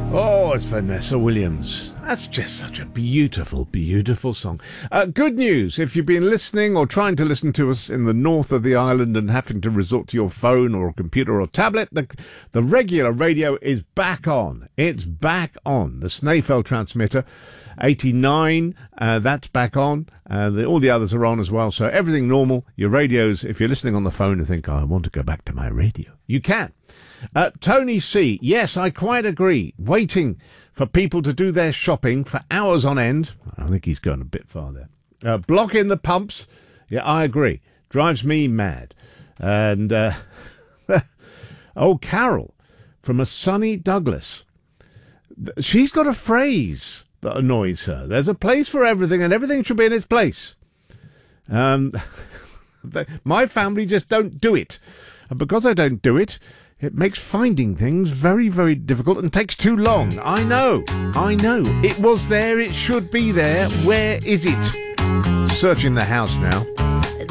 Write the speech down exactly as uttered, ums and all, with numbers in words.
Oh, it's Vanessa Williams. That's just such a beautiful, beautiful song. Uh, good news, if you've been listening or trying to listen to us in the north of the island and having to resort to your phone or computer or tablet, the, the regular radio is back on. It's back on. The Snaefell transmitter, eighty-nine, uh, that's back on. Uh, the, all the others are on as well. So everything normal. Your radios, if you're listening on the phone and think, oh, I want to go back to my radio, you can. Uh, Tony C. Yes, I quite agree. Waiting for people to do their shopping for hours on end. I think he's going a bit far there. Uh, blocking the pumps. Yeah, I agree. Drives me mad. And, uh, oh, Carol from a sunny Douglas. She's got a phrase that annoys her. There's a place for everything and everything should be in its place. Um, my family just don't do it. And because I don't do it, it makes finding things very, very difficult and takes too long. I know. I know. It was there. It should be there. Where is it? Searching the house now.